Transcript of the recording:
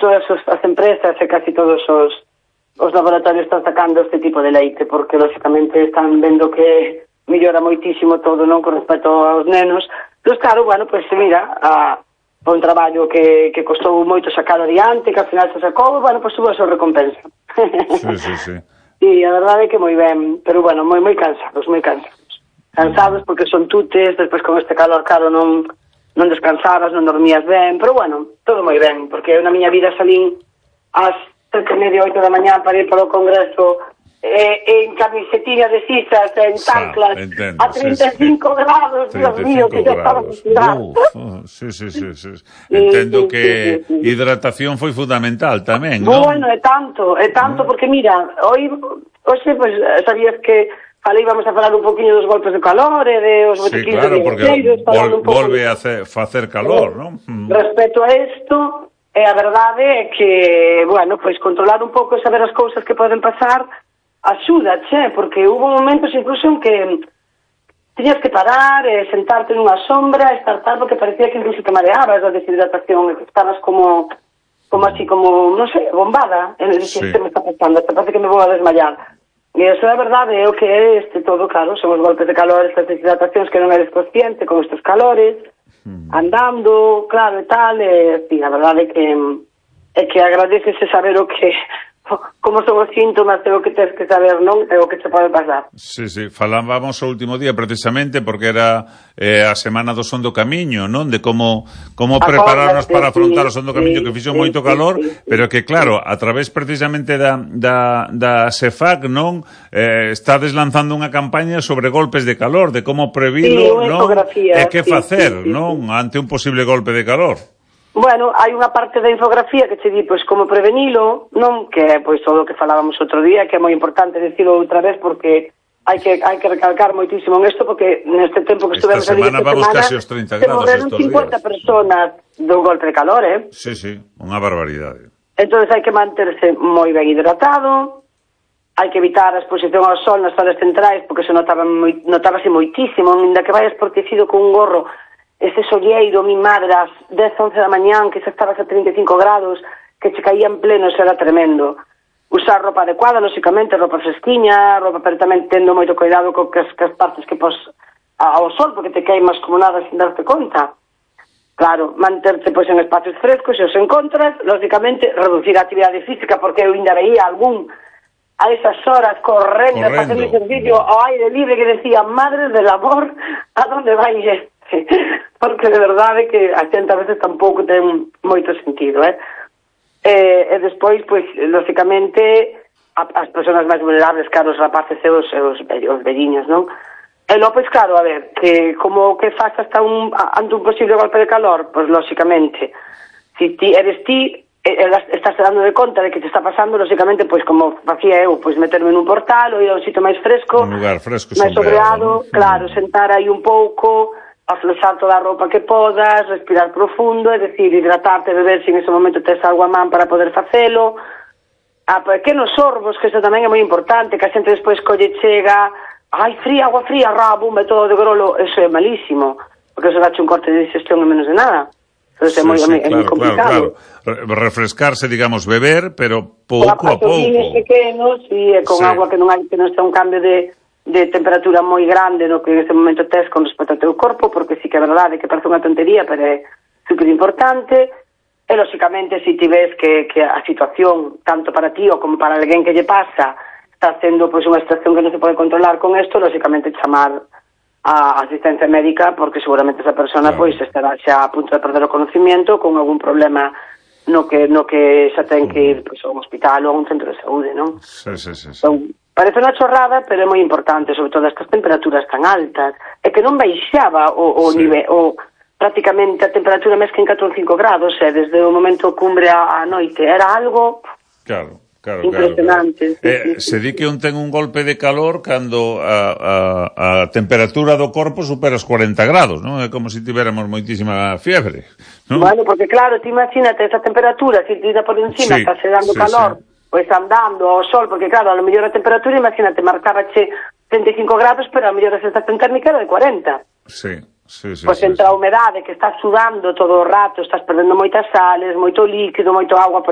todas as empresas e casi todos os laboratorios están sacando este tipo de leite, porque lógicamente están vendo que mellora moitísimo todo, non, con respecto aos nenos. Entón, claro, bueno, pues mira, un traballo que costou moito sacar adiante, que ao final se sacou, bueno, pues tuvo a súa recompensa. Sí. E a verdade é que moi ben, pero bueno, moi cansados. Cansados porque son tutes, despois con este calor, claro, non descansabas, non dormías ben, pero bueno, todo moi ben, porque na miña vida salín ás 7:30, 8 da mañá para ir para o congreso en camisetilla de sisas, en chanclas, a 35 grados, Dios mío, que ya estaba tirado. Sí. Entendo que hidratación foi fundamental tamén, non? Bueno, é tanto, porque mira, hoxe, pues, sabías que íbamos a falar un poquinho dos golpes de calor e de os botequíns de viaxeiros. Volve a facer calor, non? Respecto a isto, a verdade é que, bueno, pois controlar un pouco e saber as cousas que poden pasar axuda, porque hubo momentos incluso en que tiñas que parar e sentarte nunha sombra, estar tal, porque parecía que incluso te mareabas da deshidratación, e que estabas como así, como, non sei, bombada, e dicías, que me está pasando, parece que me vou a desmayar. E iso é verdade, é o que é todo, claro, son os golpes de calor, estas deshidratacións que non eres consciente con estes calores, andando, claro, e tal, e a verdade é que agradeces saber o que, como son os síntomas, é o que tens que saber, non? É o que te pode pasar. Sí, falábamos o último día precisamente porque era a semana do Son do Camiño, non? De como prepararnos para afrontar o Son do Camiño, que fixo moito calor, pero que claro, a través precisamente da CEFAC, non? Estades lanzando unha campaña sobre golpes de calor, de como previlo, non? E que facer, non? Ante un posible golpe de calor. Bueno, hai unha parte da infografía que che di, pois, como prevenilo, non? Que é, pois, todo o que falábamos outro día, que é moi importante decirlo outra vez, porque hai que recalcar moitísimo en isto, porque neste tempo que estuvemos ali esta semana, vamos casi aos 30 grados morreron 50 personas dun golpe de calor, Sí, unha barbaridade. Entón hai que manterse moi ben hidratado, hai que evitar a exposición ao sol nas zonas centrais, porque se notábase moitísimo, ainda que vayas protegido con un gorro, ese solleiro, mi madre, ás 10, 11 da mañán, que xa estabas a 35 grados, que che caía en pleno, eso era tremendo. Usar roupa adecuada, lógicamente, roupa fresquiña, pero tamén tendo moito cuidado co que as partes que pos ao sol, porque te queimas como nada sin darte conta. Claro, manterte pois en espacios frescos, se os encontras, lógicamente, reducir a actividade física, porque eu ainda veía algún a esas horas correndo. Para hacer ejercicio ao aire libre, que decía, madre del amor, a donde vai este? Porque de verdade que a xente a veces tampouco ten moito sentido, e despois, pois, lógicamente as persoas máis vulnerables, claro, os rapaces e os velliños, non? E logo, pois, claro, a ver, que como que faz ante un posible golpe de calor? Pois, lógicamente, se eres ti, estás dando de conta de que te está pasando, lógicamente, pois, como facía eu, pois, meterme nun portal ou ir a un sitio máis fresco, un lugar fresco, máis sobreado, claro, sentar aí un pouco, afloxar toda a roupa que podas, respirar profundo, é dicir, hidratarte, beber se en ese momento tes algo a man para poder facelo, a pequenos sorbos, que eso tamén é moi importante, que a xente despois colle chega, ai, fría, agua fría, bumba, todo de grolo, eso é malísimo, porque eso dache un corte de digestión en menos de nada. Entonces é moi complicado. Claro. Refrescarse, digamos, beber, pero pouco a pouco. Pequenos, e con agua que non sea un cambio de temperatura moi grande no que en ese momento tes con respecto ao teu corpo, porque sí que é verdade que parece unha tontería, pero é super importante. E, lógicamente, se ti ves que a situación, tanto para ti ou como para alguén que lle pasa, está sendo pois unha situación que non se pode controlar con isto, lógicamente chamar a asistencia médica, porque seguramente esa persona pois estará xa a punto de perder o conocimiento con algún problema no que xa ten que ir pois, a un hospital ou a un centro de saúde, non? Sí. Entón, parece unha chorrada, pero é moi importante, sobre todo estas temperaturas tan altas, e que non baixaba o nivel, prácticamente a temperatura máis que en 4 ou 5 grados, desde o momento cumbre á noite, era algo impresionante. Claro. Se di que ten un golpe de calor cando a temperatura do corpo supera os 40 grados, non? É como se tivéramos moitísima fiebre, non? Bueno, porque claro, ti imagínate esa temperatura, se ti por encima estás dando calor, pois andando ao sol, porque claro, a lo mellor a temperatura, imagínate, marcábache 35 grados, pero a lo mellor a sensación térmica era de 40. Sí. Pois entre a humedade, que estás sudando todo o rato, estás perdendo moitas sales, moito líquido, moito agua,